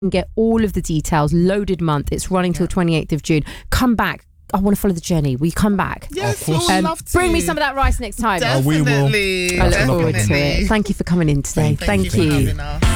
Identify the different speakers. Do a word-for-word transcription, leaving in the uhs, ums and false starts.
Speaker 1: and get all of the details. Loaded month. It's running till twenty-eighth of June. Come back. I want to follow the journey. Will you come back?
Speaker 2: Yes,
Speaker 3: Of course.
Speaker 2: we'll
Speaker 1: Um,
Speaker 2: love to.
Speaker 1: bring me some of that rice next time.
Speaker 2: Definitely.
Speaker 3: Oh, we will.
Speaker 1: I look forward to
Speaker 2: Definitely.
Speaker 1: it. Thank you for coming in today.
Speaker 2: Thank,
Speaker 1: Thank,
Speaker 2: you.
Speaker 1: you.
Speaker 2: For having us.